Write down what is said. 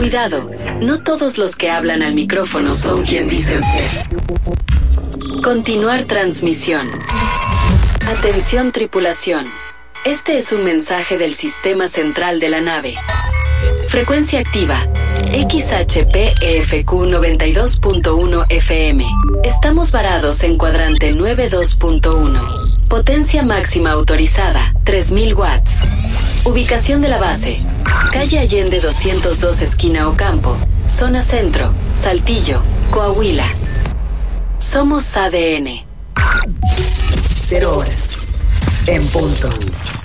Cuidado, no todos los que hablan al micrófono son quien dicen ser. Continuar transmisión. Atención tripulación. Este es un mensaje del sistema central de la nave. Frecuencia activa. XHPEFQ 92.1 FM. Estamos varados en cuadrante 92.1. Potencia máxima autorizada, 3000 watts. Ubicación de la base. Calle Allende 202 esquina Ocampo. Zona Centro, Saltillo, Coahuila. Somos ADN. 0 horas. En punto.